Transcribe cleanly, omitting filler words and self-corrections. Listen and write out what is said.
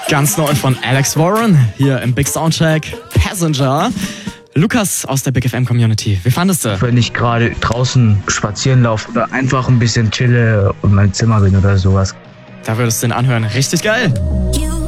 Ganz neu von Alex Warren, hier im Big Soundcheck, Passenger. Lukas aus der Big FM Community, wie fandest du? Wenn ich gerade draußen spazieren laufe oder einfach ein bisschen chille und in meinem Zimmer bin oder sowas. Da würdest du den anhören, richtig geil.